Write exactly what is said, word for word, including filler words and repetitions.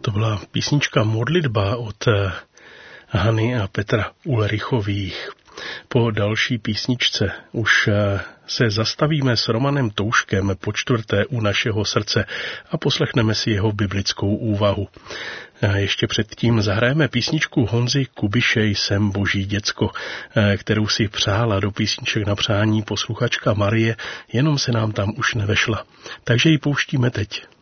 To byla písnička Modlitba od Hany a Petra Ulrichových. Po další písničce už se zastavíme s Romanem Touškem po čtvrté u našeho srdce a poslechneme si jeho biblickou úvahu. A ještě předtím zahrajeme písničku Honzy Kubiše Jsem boží děcko, kterou si přála do písniček na přání posluchačka Marie, jenom se nám tam už nevešla. Takže ji pouštíme teď.